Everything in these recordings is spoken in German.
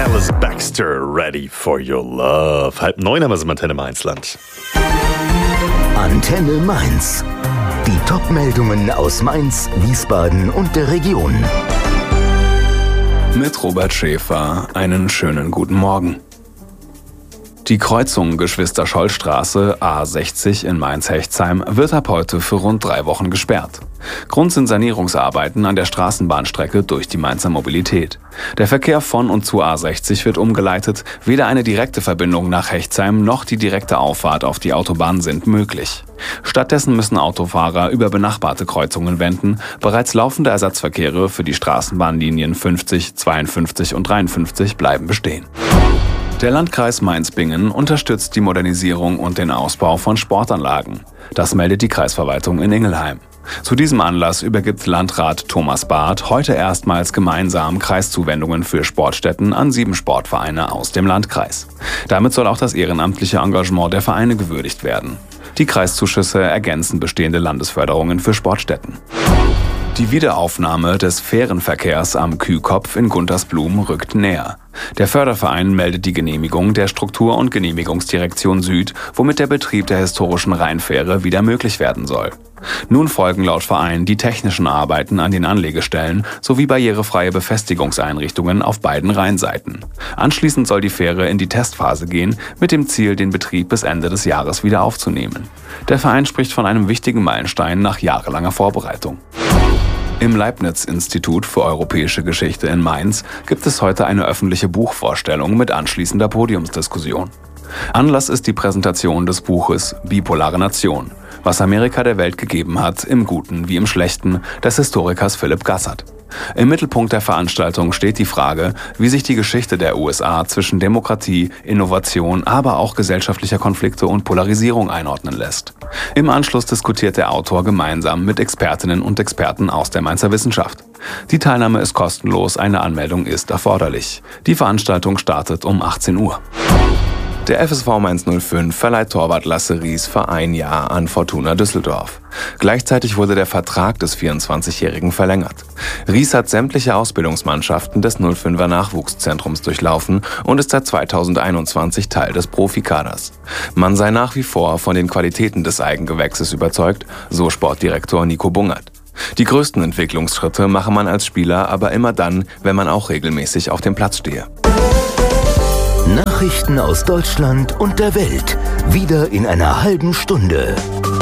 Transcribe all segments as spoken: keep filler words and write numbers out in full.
Alice Baxter, Ready for Your Love. Halb neun haben wir es im Antenne Mainzland. Antenne Mainz. Die Top-Meldungen aus Mainz, Wiesbaden und der Region. Mit Robert Schäfer einen schönen guten Morgen. Die Kreuzung Geschwister-Scholl-Straße A sechzig in Mainz-Hechtsheim wird ab heute für rund drei Wochen gesperrt. Grund sind Sanierungsarbeiten an der Straßenbahnstrecke durch die Mainzer Mobilität. Der Verkehr von und zu A sechzig wird umgeleitet, weder eine direkte Verbindung nach Hechtsheim noch die direkte Auffahrt auf die Autobahn sind möglich. Stattdessen müssen Autofahrer über benachbarte Kreuzungen wenden. Bereits laufende Ersatzverkehre für die Straßenbahnlinien fünfzig, zweiundfünfzig und dreiundfünfzig bleiben bestehen. Der Landkreis Mainz-Bingen unterstützt die Modernisierung und den Ausbau von Sportanlagen. Das meldet die Kreisverwaltung in Ingelheim. Zu diesem Anlass übergibt Landrat Thomas Barth heute erstmals gemeinsam Kreiszuwendungen für Sportstätten an sieben Sportvereine aus dem Landkreis. Damit soll auch das ehrenamtliche Engagement der Vereine gewürdigt werden. Die Kreiszuschüsse ergänzen bestehende Landesförderungen für Sportstätten. Die Wiederaufnahme des Fährenverkehrs am Kühkopf in Guntersblum rückt näher. Der Förderverein meldet die Genehmigung der Struktur- und Genehmigungsdirektion Süd, womit der Betrieb der historischen Rheinfähre wieder möglich werden soll. Nun folgen laut Verein die technischen Arbeiten an den Anlegestellen sowie barrierefreie Befestigungseinrichtungen auf beiden Rheinseiten. Anschließend soll die Fähre in die Testphase gehen, mit dem Ziel, den Betrieb bis Ende des Jahres wieder aufzunehmen. Der Verein spricht von einem wichtigen Meilenstein nach jahrelanger Vorbereitung. Im Leibniz-Institut für Europäische Geschichte in Mainz gibt es heute eine öffentliche Buchvorstellung mit anschließender Podiumsdiskussion. Anlass ist die Präsentation des Buches Bipolare Nation, was Amerika der Welt gegeben hat, im Guten wie im Schlechten, des Historikers Philipp Gassert. Im Mittelpunkt der Veranstaltung steht die Frage, wie sich die Geschichte der U S A zwischen Demokratie, Innovation, aber auch gesellschaftlicher Konflikte und Polarisierung einordnen lässt. Im Anschluss diskutiert der Autor gemeinsam mit Expertinnen und Experten aus der Mainzer Wissenschaft. Die Teilnahme ist kostenlos, eine Anmeldung ist erforderlich. Die Veranstaltung startet um achtzehn Uhr. Der F S V Mainz null fünf verleiht Torwart Lasse Ries für ein Jahr an Fortuna Düsseldorf. Gleichzeitig wurde der Vertrag des vierundzwanzigjährigen verlängert. Ries hat sämtliche Ausbildungsmannschaften des null fünfer Nachwuchszentrums durchlaufen und ist seit zweitausendeinundzwanzig Teil des Profikaders. Man sei nach wie vor von den Qualitäten des Eigengewächses überzeugt, so Sportdirektor Nico Bungert. Die größten Entwicklungsschritte mache man als Spieler aber immer dann, wenn man auch regelmäßig auf dem Platz stehe. Nachrichten aus Deutschland und der Welt. Wieder in einer halben Stunde.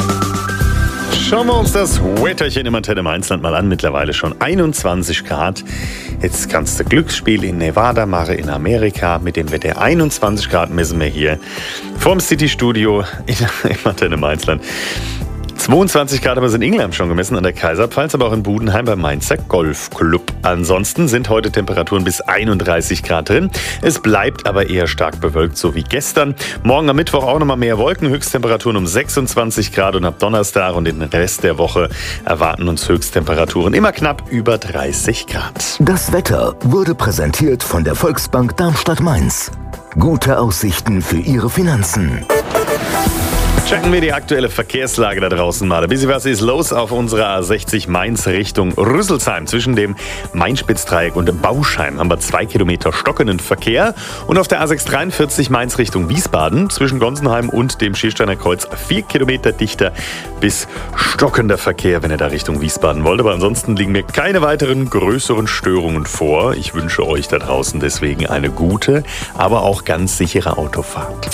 Schauen wir uns das Wetterchen im Antenne Mainzland mal an. Mittlerweile schon einundzwanzig Grad. Jetzt kannst du Glücksspiel in Nevada machen, in Amerika. Mit dem Wetter einundzwanzig Grad messen wir hier vorm City-Studio im Antenne Mainzland. zweiundzwanzig Grad haben wir es in Ingelheim schon gemessen, an der Kaiserpfalz, aber auch in Budenheim beim Mainzer Golfclub. Ansonsten sind heute Temperaturen bis einunddreißig Grad drin. Es bleibt aber eher stark bewölkt, so wie gestern. Morgen am Mittwoch auch nochmal mehr Wolken, Höchsttemperaturen um sechsundzwanzig Grad und ab Donnerstag und den Rest der Woche erwarten uns Höchsttemperaturen immer knapp über dreißig Grad. Das Wetter wurde präsentiert von der Volksbank Darmstadt-Mainz. Gute Aussichten für Ihre Finanzen. Checken wir die aktuelle Verkehrslage da draußen mal. Ein bisschen was ist los auf unserer A sechzig Mainz Richtung Rüsselsheim. Zwischen dem Main-Spitz-Dreieck und dem Bauschein haben wir zwei Kilometer stockenden Verkehr. Und auf der A sechshundertdreiundvierzig Mainz Richtung Wiesbaden zwischen Gonsenheim und dem Schiersteiner Kreuz vier Kilometer dichter bis stockender Verkehr, wenn ihr da Richtung Wiesbaden wollt. Aber ansonsten liegen mir keine weiteren größeren Störungen vor. Ich wünsche euch da draußen deswegen eine gute, aber auch ganz sichere Autofahrt.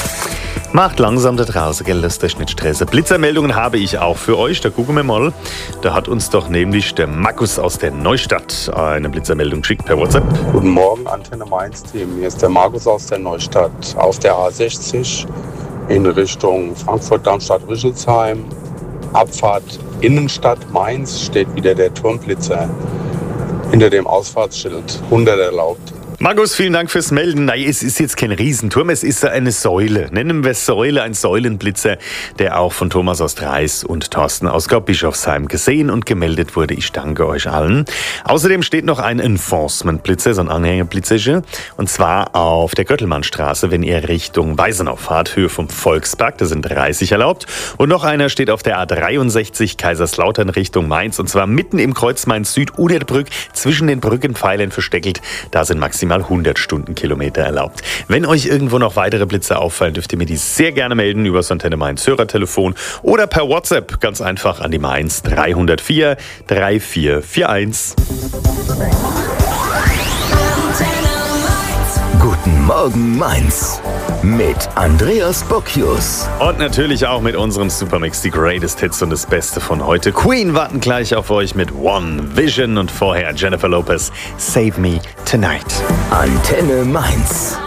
Macht langsam da draußen, gell, lasst euch nicht stressen. Blitzermeldungen habe ich auch für euch, da gucken wir mal. Da hat uns doch nämlich der Markus aus der Neustadt eine Blitzermeldung geschickt per WhatsApp. Guten Morgen, Antenne Mainz-Team. Hier ist der Markus aus der Neustadt. Auf der A sechzig in Richtung Frankfurt-Darmstadt-Rüsselsheim. Abfahrt Innenstadt Mainz steht wieder der Turmblitzer hinter dem Ausfahrtsschild. hundert erlaubt. Markus, vielen Dank fürs Melden. Nein, es ist jetzt kein Riesenturm, es ist eine Säule. Nennen wir es Säule, ein Säulenblitzer, der auch von Thomas aus Dreis und Thorsten aus Gau-Bischofsheim gesehen und gemeldet wurde. Ich danke euch allen. Außerdem steht noch ein Enforcement-Blitzer, so ein Anhängerblitzerchen, und zwar auf der Göttelmannstraße, wenn ihr Richtung Weisenau fahrt, Höhe vom Volkspark, da sind dreißig erlaubt. Und noch einer steht auf der A dreiundsechzig Kaiserslautern Richtung Mainz, und zwar mitten im Kreuz Mainz Süd, Unerbrück, zwischen den Brückenpfeilern versteckelt. Da sind maximal maximal hundert Stundenkilometer erlaubt. Wenn euch irgendwo noch weitere Blitze auffallen, dürft ihr mir die sehr gerne melden über das Antenne Mainz Hörertelefon oder per WhatsApp ganz einfach an die Mainz drei null vier drei vier vier eins. Guten Morgen Mainz mit Andreas Bocchius. Und natürlich auch mit unserem Supermix, die Greatest Hits und das Beste von heute. Queen warten gleich auf euch mit One Vision und vorher Jennifer Lopez, Save Me Tonight. Antenne Mainz.